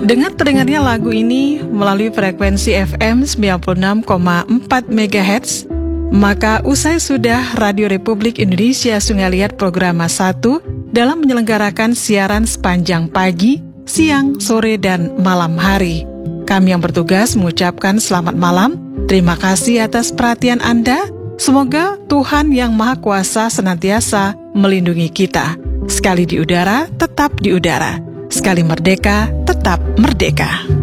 Dengan terdengarnya lagu ini melalui frekuensi FM 96,4 MHz, maka usai sudah Radio Republik Indonesia Sungai Liat Programa 1 dalam menyelenggarakan siaran sepanjang pagi, siang, sore, dan malam hari. Kami yang bertugas mengucapkan selamat malam. Terima kasih atas perhatian Anda. Semoga Tuhan yang Maha Kuasa senantiasa melindungi kita. Sekali di udara, tetap di udara. Sekali merdeka, tetap merdeka.